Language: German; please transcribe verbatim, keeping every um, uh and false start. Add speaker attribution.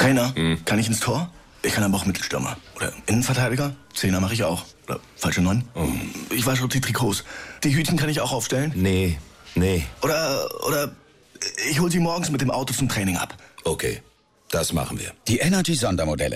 Speaker 1: Trainer, hm. kann ich ins Tor? Ich kann aber auch Mittelstürmer. Oder Innenverteidiger? Zehner mache ich auch. Oder falsche Neun? Oh. Ich wasche auch die Trikots. Die Hütchen kann ich auch aufstellen?
Speaker 2: Nee, nee.
Speaker 1: Oder, oder ich hol sie morgens mit dem Auto zum Training ab.
Speaker 2: Okay, das machen wir.
Speaker 3: Die Energy Sondermodelle.